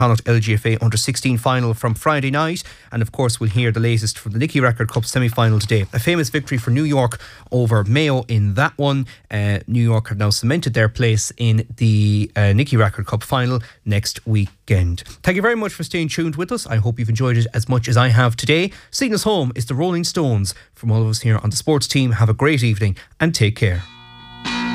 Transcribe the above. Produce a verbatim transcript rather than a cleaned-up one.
Connacht L G F A under sixteen final from Friday night, and of course we'll hear the latest from the Nicky Rackard Cup semi-final today. A famous victory for New York over Mayo in that one. Uh, New York have now cemented their place in the uh, Nicky Rackard Cup final next weekend. Thank you very much for staying tuned with us. I hope you've enjoyed it as much as I have today. Seeing us home is the Rolling Stones. From all of us here on the sports team, have a great evening and take care.